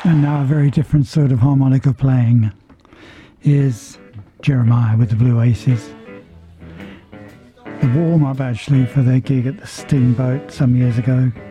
And now a very different sort of harmonica playing is Jeremiah with the Blue Aces. The warm-up actually for their gig at the Steamboat some years ago.